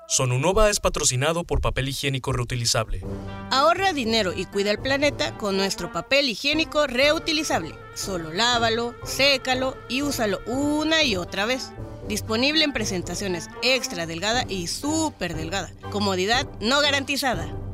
Sonunova es patrocinado por Papel Higiénico Reutilizable. Ahorra dinero y cuida el planeta con nuestro papel higiénico reutilizable. Solo lávalo, sécalo y úsalo una y otra vez. Disponible en presentaciones extra delgada y súper delgada. Comodidad no garantizada.